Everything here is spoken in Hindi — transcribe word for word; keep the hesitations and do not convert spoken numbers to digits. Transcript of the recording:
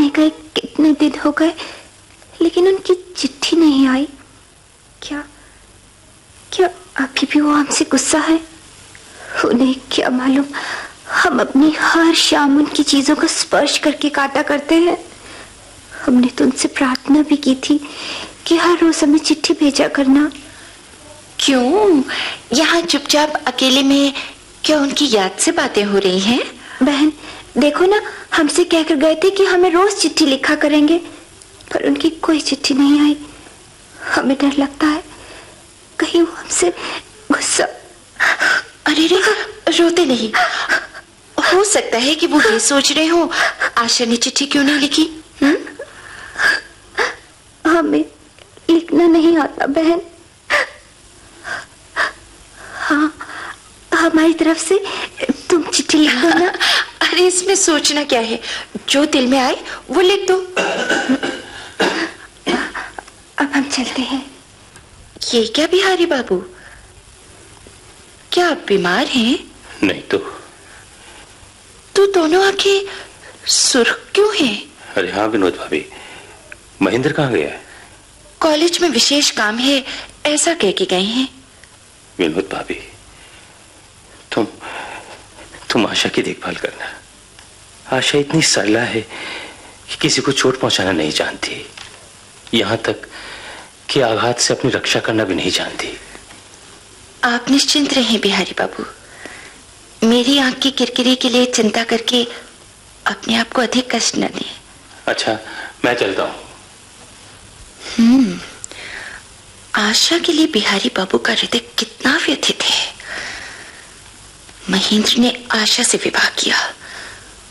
जाने गए कितने दिन हो गए, लेकिन उनकी चिट्ठी नहीं आई। क्या क्या अभी भी वो हमसे गुस्सा है? उन्हें क्या मालूम, हम अपनी हर शाम उनकी चीजों का स्पर्श करके काटा करते हैं। हमने तो उनसे प्रार्थना भी की थी कि हर रोज हमें चिट्ठी भेजा करना। क्यों यहाँ चुपचाप अकेले में क्या उनकी याद से बातें हो रही हैं? बहन देखो ना, हमसे कहकर गए थे कि हमें रोज चिट्ठी लिखा करेंगे, पर उनकी कोई चिट्ठी नहीं आई। हमें डर लगता है कहीं वो हमसे गुस्सा। अरे रे, रोते नहीं। हो सकता है कि वो ये सोच रहे हो आशा ने चिट्ठी क्यों नहीं लिखी। हुँ? हमें लिखना नहीं आता बहन। हाँ, हमारी तरफ से तुम चिट्ठी लिख दो ना। अरे इसमें सोचना क्या है, जो दिल में आए वो लिख दो। अब हम चलते हैं। ये क्या बिहारी बाबू, क्या आप बीमार हैं? नहीं तो। तो दोनों आंखें सुर्ख क्यों हैं? अरे हाँ विनोद भाभी, महेंद्र कहाँ गया है? कॉलेज में विशेष काम है ऐसा कह के गए हैं। विनोद भाभी, तुम तुम आशा की देखभाल करना। आशा इतनी सरला है कि किसी को चोट पहुंचाना नहीं जानती, यहां तक कि आघात से अपनी रक्षा करना भी नहीं जानती। आप निश्चिंत रहें बिहारी बाबू, मेरी आंख की किरकिरी के लिए चिंता करके अपने आप को अधिक कष्ट न दें। अच्छा मैं चलता हूं। हम्म, आशा के लिए बिहारी बाबू का हृदय कितना व्यथित है। महेंद्र ने आशा से विवाह किया